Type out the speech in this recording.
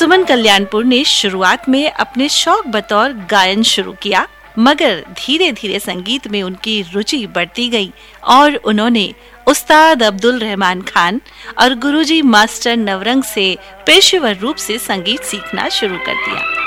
सुमन कल्याणपुर ने शुरुआत में अपने शौक बतौर गायन शुरू किया, मगर धीरे धीरे संगीत में उनकी रुचि बढ़ती गई और उन्होंने उस्ताद अब्दुल रहमान खान और गुरुजी मास्टर नवरंग से पेशेवर रूप से संगीत सीखना शुरू कर दिया।